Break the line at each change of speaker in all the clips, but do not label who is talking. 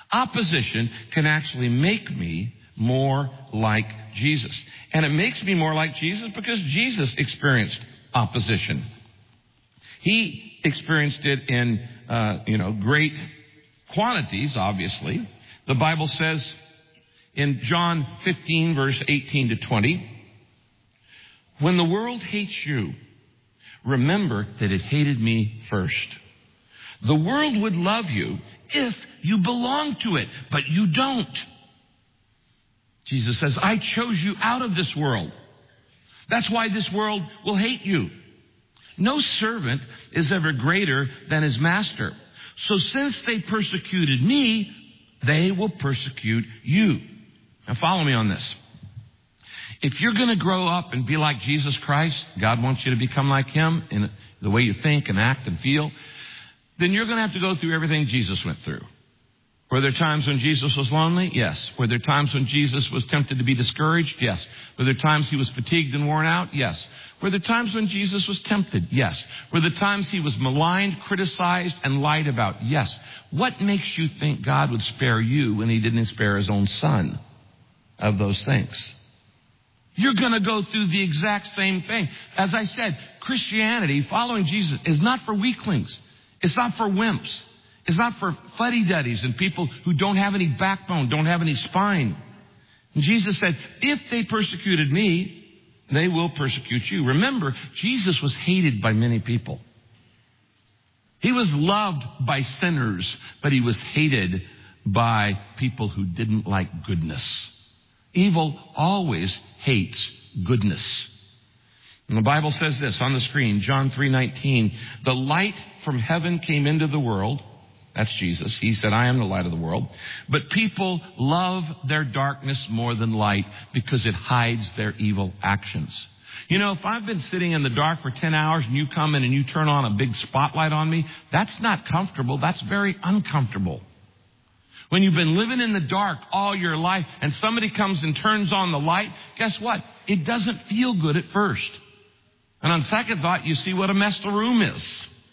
Opposition can actually make me more like Jesus. And it makes me more like Jesus because Jesus experienced opposition. He experienced it in, great quantities, obviously. The Bible says in John 15, verse 18 to 20, when the world hates you, remember that it hated me first. The world would love you if you belong to it, but you don't. Jesus says, I chose you out of this world. That's why this world will hate you. No servant is ever greater than his master. So since they persecuted me, they will persecute you. Now follow me on this. If you're going to grow up and be like Jesus Christ, God wants you to become like him in the way you think and act and feel, then you're going to have to go through everything Jesus went through. Were there times when Jesus was lonely? Yes. Were there times when Jesus was tempted to be discouraged? Yes. Were there times he was fatigued and worn out? Yes. Were there times when Jesus was tempted? Yes. Were there times he was maligned, criticized, and lied about? Yes. What makes you think God would spare you when he didn't spare his own son of those things? You're going to go through the exact same thing. As I said, Christianity, following Jesus, is not for weaklings. It's not for wimps. It's not for fuddy-duddies and people who don't have any backbone, don't have any spine. And Jesus said, if they persecuted me, they will persecute you. Remember, Jesus was hated by many people. He was loved by sinners, but he was hated by people who didn't like goodness. Evil always hates goodness. And the Bible says this on the screen, John 3:19, the light from heaven came into the world. That's Jesus. He said, I am the light of the world. But people love their darkness more than light because it hides their evil actions. You know, if I've been sitting in the dark for 10 hours and you come in and you turn on a big spotlight on me, that's not comfortable. That's very uncomfortable. When you've been living in the dark all your life and somebody comes and turns on the light, guess what? It doesn't feel good at first. And on second thought, you see what a mess the room is.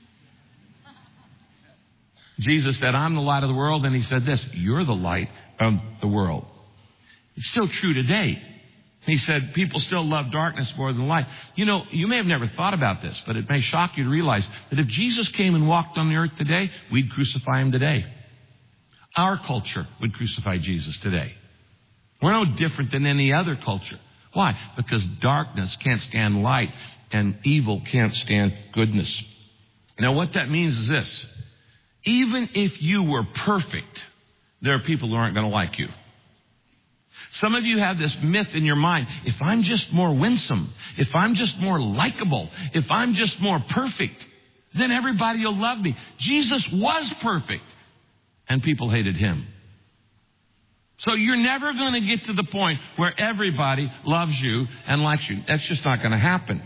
Jesus said, I'm the light of the world. And he said this, you're the light of the world. It's still true today. He said, people still love darkness more than light. You know, you may have never thought about this, but it may shock you to realize that if Jesus came and walked on the earth today, we'd crucify him today. Our culture would crucify Jesus today. We're no different than any other culture. Why? Because darkness can't stand light and evil can't stand goodness. Now, what that means is this. Even if you were perfect, there are people who aren't going to like you. Some of you have this myth in your mind. If I'm just more winsome, if I'm just more likable, if I'm just more perfect, then everybody will love me. Jesus was perfect, and people hated him. So you're never going to get to the point where everybody loves you and likes you. That's just not going to happen.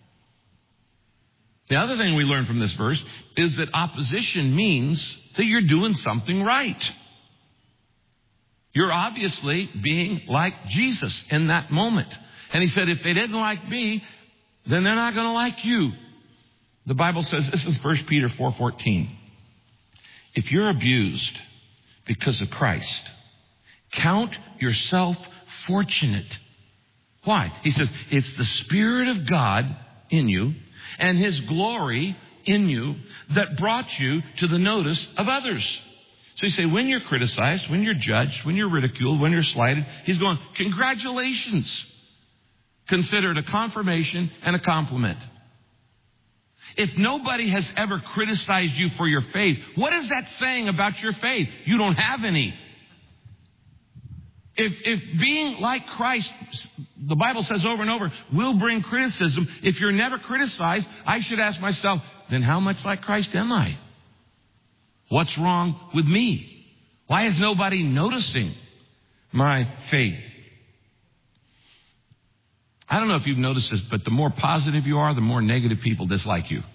The other thing we learn from this verse is that opposition means that you're doing something right. You're obviously being like Jesus in that moment. And he said, if they didn't like me, then they're not going to like you. The Bible says, this is 1 Peter 4:14. If you're abused because of Christ, count yourself fortunate. Why? He says, it's the Spirit of God in you and his glory in you that brought you to the notice of others. So you say, when you're criticized, when you're judged, when you're ridiculed, when you're slighted, he's going, congratulations. Consider it a confirmation and a compliment. If nobody has ever criticized you for your faith, what is that saying about your faith? You don't have any. If being like Christ, the Bible says over and over, will bring criticism, if you're never criticized, I should ask myself, then how much like Christ am I? What's wrong with me? Why is nobody noticing my faith? I don't know if you've noticed this, but the more positive you are, the more negative people dislike you.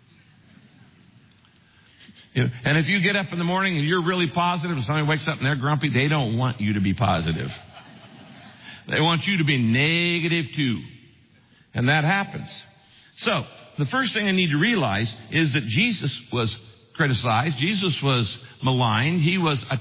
And if you get up in the morning and you're really positive, and somebody wakes up and they're grumpy, they don't want you to be positive. They want you to be negative too. And that happens. So, the first thing I need to realize is that Jesus was criticized. Jesus was maligned. He was